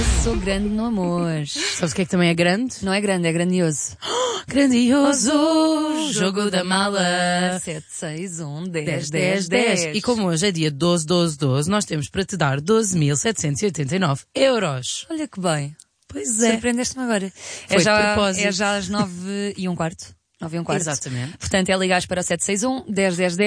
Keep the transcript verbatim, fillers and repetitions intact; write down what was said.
sou grande no amor. Sabes o que é que também é grande? Não é grande, é grandioso. Grandioso jogo da mala. sete, seis, um, dez, dez, dez, dez, dez. E como hoje é dia doze, doze, doze, nós temos para te dar doze mil setecentos e oitenta e nove euros. Olha que bem. Pois é. Surpreendeste-me agora. Foi é, de já, propósito. é já às nove e um quarto. nove e um quarto. Exatamente. Portanto, é ligares para o sete seis um, dez, dez, dez.